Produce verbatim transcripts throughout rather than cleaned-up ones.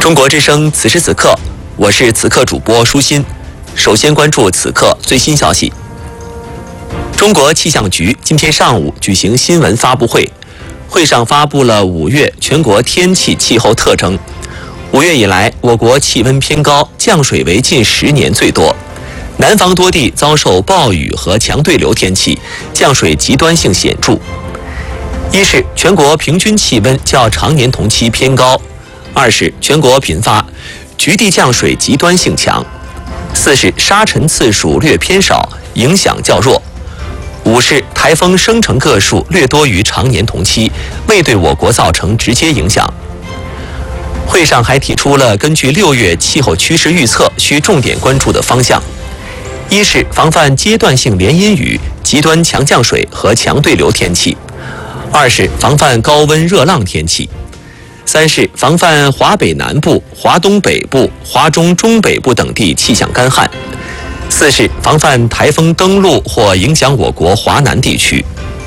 中国之声此时此刻，我是此刻主播舒心。首先关注此刻最新消息。中国气象局今天上午举行新闻发布会，会上发布了五月全国天气气候特征。五月以来，我国气温偏高，降水为近十年最多。南方多地遭受暴雨和强对流天气，降水极端性显著。一是全国平均气温较常年同期偏高；二是全国频发，局地降水极端性强；四是沙尘次数略偏少，影响较弱；五是台风生成个数略多于常年同期，未对我国造成直接影响。会上还提出了根据六月气候趋势预测需重点关注的方向：一是防范阶段性连阴雨、极端强降水和强对流天气；二是防范高温热浪天气；三是防范华北南部、华东北部、华中中北部等地气象干旱；四是防范台风登陆或影响我国华南地区。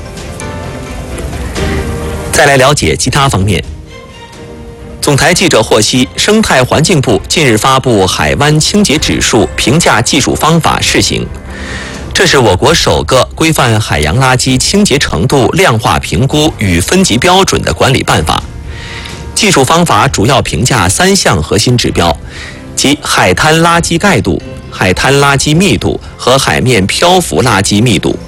再来了解其他方面。总台记者获悉，生态环境部近日发布海湾清洁指数评价技术方法试行，这是我国首个规范海洋垃圾清洁程度量化评估与分级标准的管理办法。技术方法主要评价三项核心指标，即海滩垃圾盖度、海滩垃圾密度和海面漂浮垃圾密度。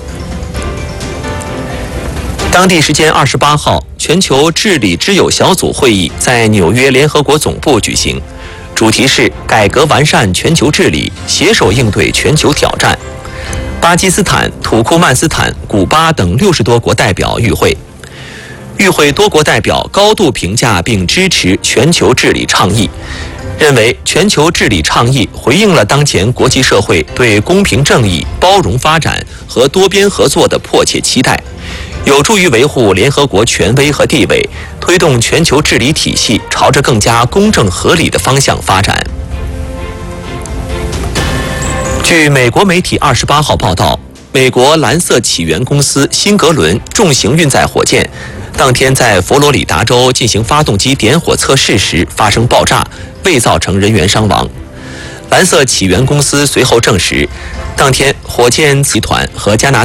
当地时间二十八号，全球治理之友小组会议在纽约联合国总部举行，主题是改革完善全球治理，携手应对全球挑战。巴基斯坦、土库曼斯坦、古巴等六十多国代表与会。与会多国代表高度评价并支持全球治理倡议，认为全球治理倡议回应了当前国际社会对公平正义、包容发展和多边合作的迫切期待，有助于维护联合国权威和地位，推动全球治理体系朝着更加公正合理的方向发展。据美国媒体二十八号报道，美国蓝色起源公司辛格伦重型运载火箭当天在佛罗里达州进行发动机点火测试时发生爆炸，未造成人员伤亡。蓝色起源公司随后证实，当天火箭集团和加拿大